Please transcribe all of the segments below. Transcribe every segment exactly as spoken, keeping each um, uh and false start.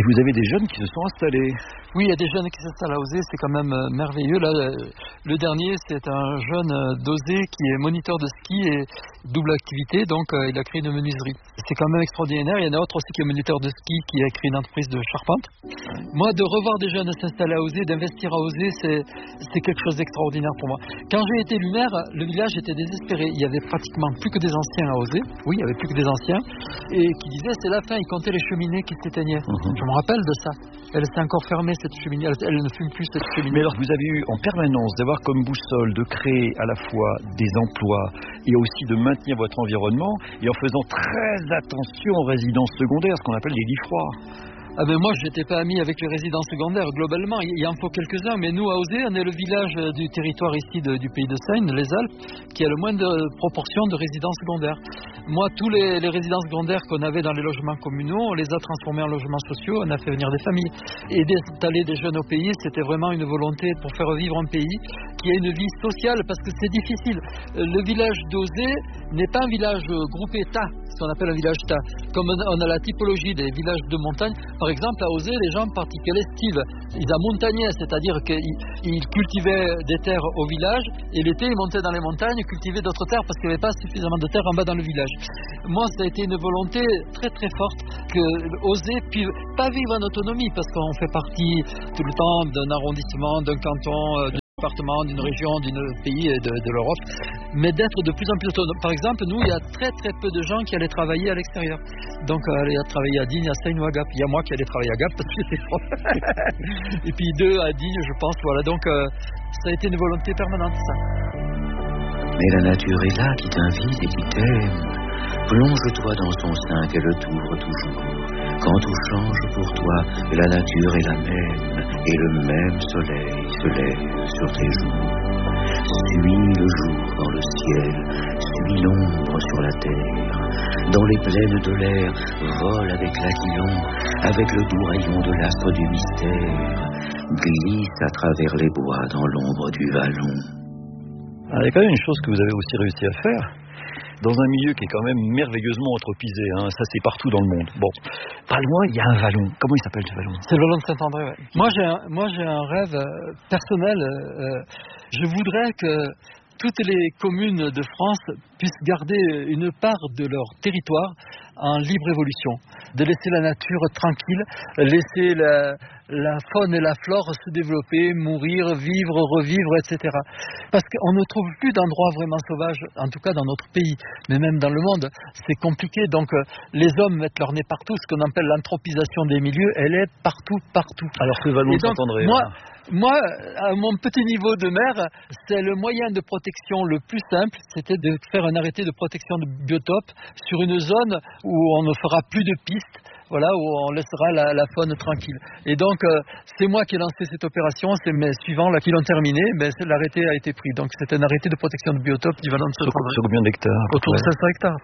vous avez des jeunes qui se sont installés. Oui, il y a des jeunes qui s'installent à Auzé, c'est quand même euh, merveilleux. Là, euh, le dernier, c'est un jeune euh, d'Auzé qui est moniteur de ski et double activité, donc euh, il a créé une menuiserie. C'est quand même extraordinaire. Il y en a d'autres aussi qui est moniteur de ski, qui a créé une entreprise de charpente. Moi, de revoir des jeunes s'installer à Auzé, d'investir à Auzé, c'est, c'est quelque chose d'extraordinaire pour moi. Quand j'ai été élu maire, le village était désespéré. Il y avait pratiquement plus que des anciens à Auzé. Oui, il y avait plus que des anciens. Et qui disaient, c'est la fin, ils comptaient les cheminées qui s'éteignaient. Mmh. Je me rappelle de ça. Elle s'est encore fermée, cette cheminée. Elle, elle ne fume plus, cette cheminée. Mais alors, vous avez eu en permanence d'avoir comme boussole de créer à la fois des emplois et aussi de maintenir votre environnement, et en faisant très attention aux résidences secondaires, ce qu'on appelle les lits froids. Ah ben moi, je n'étais pas ami avec les résidents secondaires, globalement. Il y en faut quelques-uns, mais nous, à Auzé, on est le village du territoire ici de, du pays de Seine, les Alpes, qui a le moins de proportion de résidents secondaires. Moi, tous les, les résidents secondaires qu'on avait dans les logements communaux, on les a transformés en logements sociaux, on a fait venir des familles. Et d'installer des jeunes au pays, c'était vraiment une volonté pour faire vivre un pays qui a une vie sociale, parce que c'est difficile. Le village d'Auzé n'est pas un village groupé État, ce qu'on appelle un village État. Comme on a la typologie des villages de montagne, par exemple, à Auzé, les gens pratiquaient l'estive. Ils amontagnaient, c'est-à-dire qu'ils cultivaient des terres au village et l'été, ils montaient dans les montagnes, cultivaient d'autres terres parce qu'il n'y avait pas suffisamment de terre en bas dans le village. Moi, ça a été une volonté très très forte que Auzé puisse pas vivre en autonomie parce qu'on fait partie tout le temps d'un arrondissement, d'un canton, d'un département, d'une région, d'un pays et de, de l'Europe, mais d'être de plus en plus autonome. Par exemple, nous, il y a très très peu de gens qui allaient travailler à l'extérieur. Donc, euh, aller travailler à Digne, à Seine ou à Gap. Il y a moi qui allais travailler à Gap parce que j'étais prof. Et puis deux à Digne, je pense. Voilà. Donc, euh, ça a été une volonté permanente, ça. Mais la nature est là, qui t'invite et qui t'aime. Plonge-toi dans son sein qu'elle t'ouvre toujours. Quand tout change pour toi, la nature est la même, et le même soleil se lève sur tes joues. Suis le jour dans le ciel, suis l'ombre sur la terre. Dans les plaines de l'air, vole avec l'aquilon, avec le doux rayon de l'astre du mystère. Glisse à travers les bois dans l'ombre du vallon. Alors, il y a quand même une chose que vous avez aussi réussi à faire. Dans un milieu qui est quand même merveilleusement anthropisé, hein. Ça c'est partout dans le monde. Bon, pas loin, il y a un vallon. Comment il s'appelle ce vallon? C'est le vallon de Saint-André, ouais. Moi j'ai un, moi, j'ai un rêve euh, personnel. Euh, je voudrais que toutes les communes de France puissent garder une part de leur territoire en libre évolution, de laisser la nature tranquille, laisser la, la faune et la flore se développer, mourir, vivre, revivre, et cetera. Parce qu'on ne trouve plus d'endroits vraiment sauvages, en tout cas dans notre pays, mais même dans le monde, c'est compliqué. Donc euh, les hommes mettent leur nez partout, ce qu'on appelle l'anthropisation des milieux, elle est partout, partout. Alors ce vallon de Saint-André... Moi, Moi, à mon petit niveau de maire, c'est le moyen de protection le plus simple, c'était de faire un arrêté de protection de biotope sur une zone où on ne fera plus de pistes, voilà, où on laissera la, la faune tranquille. Et donc, euh, c'est moi qui ai lancé cette opération, c'est mes suivants là qui l'ont terminé, mais l'arrêté a été pris. Donc, c'est un arrêté de protection de biotope du vallon de Saint-André. Sur combien d'hectares? Autour de cinq cents hectares.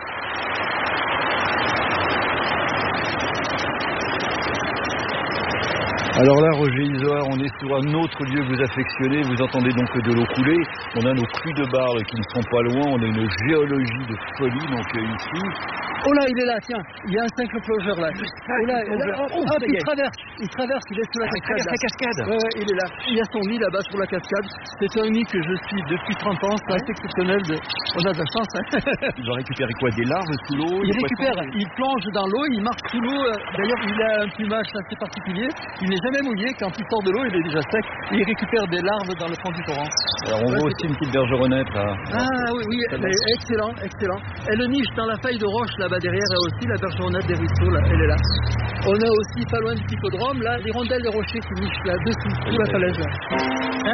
Alors là, Roger Isoard, on est sur un autre lieu que vous affectionnez. Vous entendez donc de l'eau couler. On a nos crues de Barle qui ne sont pas loin. On a une géologie de folie donc ici. Oh là, il est là, tiens. Il y a un cinq-plongeur là. Oh là, oh là, oh, oh, il traverse. Il traverse, il est sur la ah, cascade. La cascade. Ouais, ouais, il est là. Il y a son nid là-bas sur la cascade. C'est un nid que je suis depuis trente ans. C'est assez exceptionnel. De... On a de la chance. Hein. Il va récupérer quoi? Des larves sous l'eau? Il récupère, il plonge dans l'eau, il marche sous l'eau. D'ailleurs, il a un plumage assez particulier. Il n'est jamais mouillé. Quand il sort de l'eau, il est déjà sec. Et il récupère des larves dans le fond du torrent. Alors on ouais, voit aussi une petite bergeronnette là. Ah oui, oui, elle est excellent, excellent. Elle niche dans la faille de roche là-bas derrière. Et aussi la bergeronnette des ruisseaux, là, elle est là. On a aussi pas loin du hippodrome, là, les rondelles de rochers qui nichent là-dessous, sous la falaise. Là.